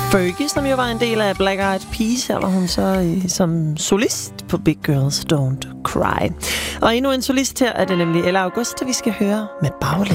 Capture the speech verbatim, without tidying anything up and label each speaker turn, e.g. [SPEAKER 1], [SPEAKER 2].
[SPEAKER 1] Fergie, som jo var en del af Black Eyed Peas. Her var hun så øh, som solist på Big Girls Don't Cry. Og endnu en solist her er det nemlig Ella Augusta, vi skal høre med Baglæns.